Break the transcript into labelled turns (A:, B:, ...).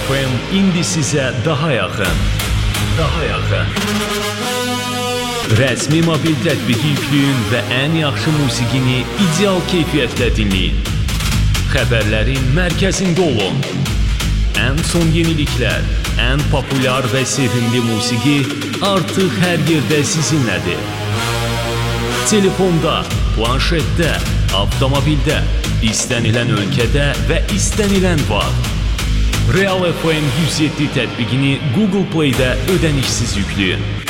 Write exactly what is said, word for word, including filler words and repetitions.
A: F M indi sizə daha yaxın. Daha yaxın. Rəsmi mobil tətbiqi yükləyin və ən yaxşı musiqini ideal keyfiyyətdə dinləyin. Xəbərlərin mərkəzində olun. Ən son yeniliklər, ən populyar və sevimli musiqi artıq hər yerdə sizinlədir. Telefonda, planşetdə, avtomobildə, istənilən ölkədə və istənilən vaxt. Real F M yüz yeddi tətbiqini Google Play-də ödənişsiz yükləyin.